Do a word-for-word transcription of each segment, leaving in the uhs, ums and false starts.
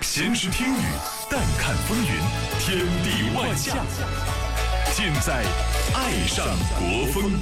闲时听雨，淡看风云，天地万象，尽在爱上国风。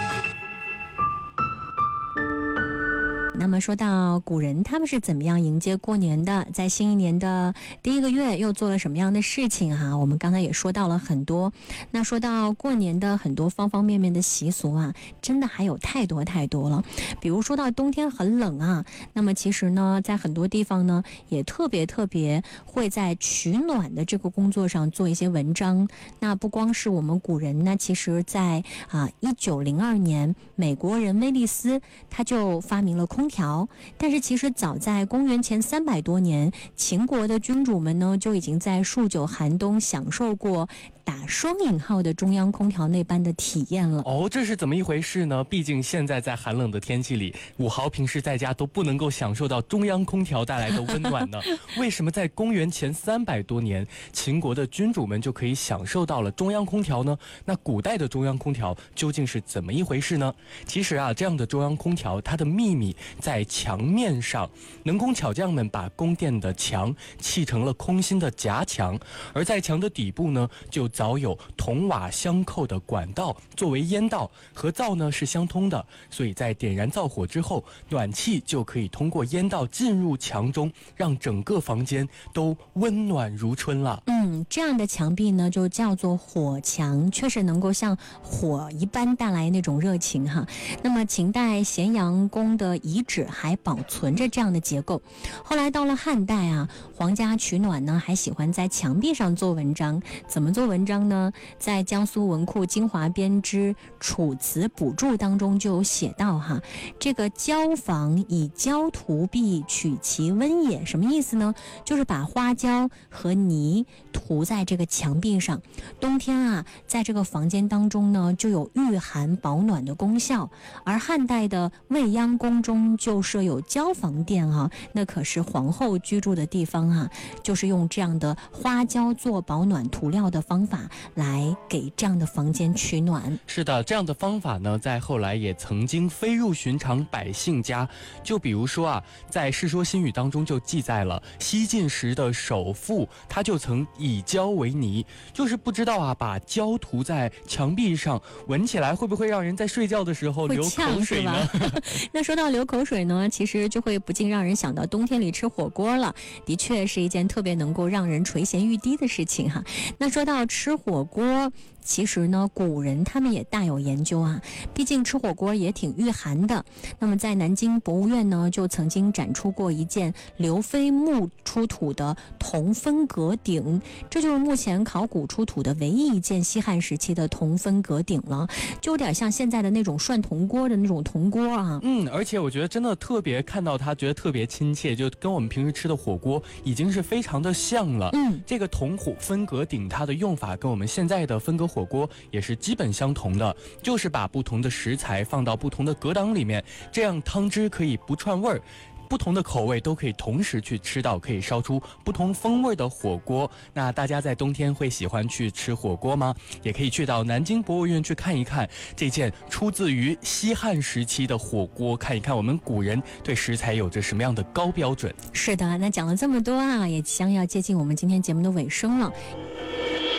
那么说到古人他们是怎么样迎接过年的，在新一年的第一个月又做了什么样的事情哈、啊？我们刚才也说到了很多。那说到过年的很多方方面面的习俗啊，真的还有太多太多了。比如说到冬天很冷啊，那么其实呢，在很多地方呢，也特别特别会在取暖的这个工作上做一些文章。那不光是我们古人，那其实在啊一九零二年，美国人威利斯他就发明了空调，但是其实早在公元前三百多年，秦国的君主们呢就已经在数九寒冬享受过打双引号的中央空调那般的体验了。 哦，这是怎么一回事呢？毕竟现在在寒冷的天气里，武豪平时在家都不能够享受到中央空调带来的温暖呢。为什么在公元前三百多年，秦国的君主们就可以享受到了中央空调呢？那古代的中央空调究竟是怎么一回事呢？其实啊，这样的中央空调它的秘密在墙面上，能工巧匠们把宫殿的墙砌成了空心的夹墙，而在墙的底部呢，就早有铜瓦相扣的管道作为烟道，和灶呢是相通的，所以在点燃灶火之后，暖气就可以通过烟道进入墙中，让整个房间都温暖如春了。 嗯，这样的墙壁呢就叫做火墙，确实能够像火一般带来那种热情哈。那么秦代咸阳宫的遗址还保存着这样的结构。后来到了汉代啊，皇家取暖呢还喜欢在墙壁上做文章。怎么做文章呢？在江苏文库精华编之《楚辞补注》当中就有写到哈，这个椒房以椒涂壁，取其温也。什么意思呢？就是把花椒和泥涂在这个墙壁上，冬天啊，在这个房间当中呢，就有御寒保暖的功效。而汉代的未央宫中就设有椒房殿啊，那可是皇后居住的地方啊，就是用这样的花椒做保暖涂料的方法来给这样的房间取暖。 是的，这样的方法呢，在后来也曾经飞入寻常百姓家。就比如说啊，在《世说新语》当中就记载了西晋时的首富，他就曾以椒为泥，就是不知道啊，把椒涂在墙壁上，闻起来会不会让人在睡觉的时候流口水呢？ 那说到流口水呢，其实就会不禁让人想到冬天里吃火锅了，的确是一件特别能够让人垂涎欲滴的事情哈。那说到吃火锅，其实呢，古人他们也大有研究啊，毕竟吃火锅也挺御寒的。那么在南京博物院呢，就曾经展出过一件刘飞墓出土的铜分隔鼎，这就是目前考古出土的唯一一件西汉时期的铜分隔鼎了，就有点像现在的那种涮铜锅的那种铜锅啊。 嗯，而且我觉得真的特别看到它，觉得特别亲切，就跟我们平时吃的火锅已经是非常的像了。 嗯， 这个铜火分隔鼎它的用法跟我们现在的分隔火锅也是基本相同的，就是把不同的食材放到不同的隔档里面，这样汤汁可以不串味儿，不同的口味都可以同时去吃到，可以烧出不同风味的火锅。那大家在冬天会喜欢去吃火锅吗？也可以去到南京博物院去看一看这件出自于西汉时期的火锅，看一看我们古人对食材有着什么样的高标准。 是的，那讲了这么多啊，也将要接近我们今天节目的尾声了。